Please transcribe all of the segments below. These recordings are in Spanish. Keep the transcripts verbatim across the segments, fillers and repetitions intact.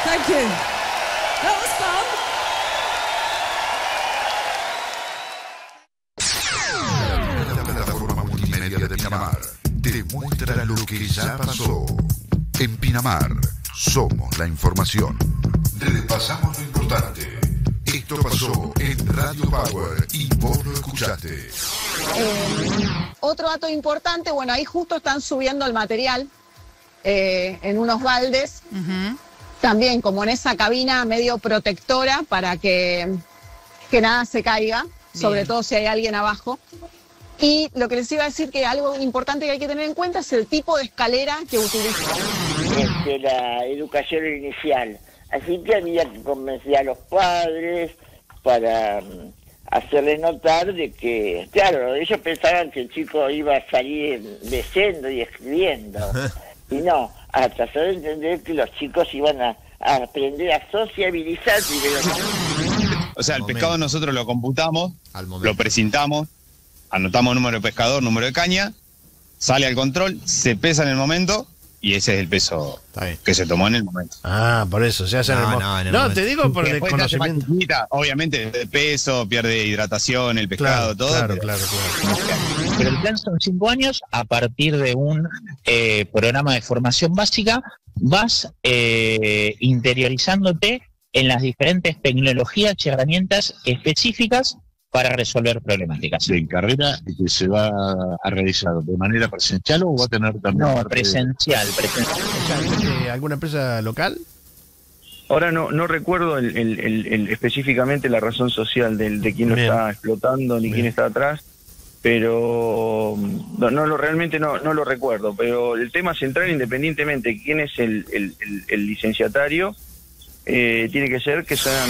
Thank you. That was fun. La plataforma multimedia de Pinamar te muestra lo que ya pasó. En Pinamar somos la información. Repasamos lo importante. Esto pasó en Radio Power y vos lo escuchaste. Eh, otro dato importante, bueno, ahí justo están subiendo el material eh, en unos baldes, uh-huh. También como en esa cabina medio protectora para que, que nada se caiga, bien. Sobre todo si hay alguien abajo. Y lo que les iba a decir que algo importante que hay que tener en cuenta es el tipo de escalera que utilizan. Desde la educación inicial. Así que había que convencer a los padres para um, hacerles notar de que, claro, ellos pensaban que el chico iba a salir leyendo y escribiendo. Y no, a tratar de entender que los chicos iban a, a aprender a sociabilizar. O sea, el pescado nosotros lo computamos, lo precintamos, anotamos número de pescador, número de caña, sale al control, se pesa en el momento... Y ese es el peso que se tomó en el momento. Ah, por eso, se hace no, en el mo- no, en el no momento. Te digo por el conocimiento. Obviamente, de peso, pierde hidratación, el pescado, claro, todo. Claro, pero... claro, claro. Pero el plan son cinco años, a partir de un eh, programa de formación básica, vas eh, interiorizándote en las diferentes tecnologías y herramientas específicas para resolver problemáticas. ¿De carrera que se va a realizar de manera presencial o va a tener también? No, presencial, de... presencial. ¿Alguna empresa local? Ahora no no recuerdo el, el, el, el, específicamente la razón social del, de quién lo Bien. Está explotando ni Bien. Quién está atrás, pero no, no lo realmente no, no lo recuerdo, pero el tema central, independientemente de quién es el, el, el, el licenciatario, eh, tiene que ser que sean...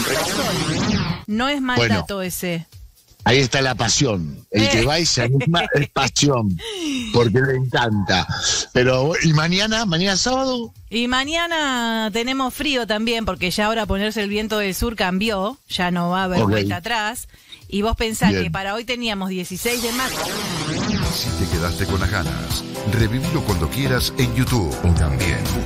No es mal bueno. dato ese. Ahí está la pasión. El eh. que va y se anima es pasión, porque le encanta. Pero, ¿y mañana? ¿Mañana sábado? Y mañana tenemos frío también, porque ya ahora ponerse el viento del sur cambió, ya no va a haber okay. vuelta atrás. Y vos pensás Bien. Que para hoy teníamos dieciséis de marzo. Si te quedaste con las ganas, revívelo cuando quieras en YouTube. También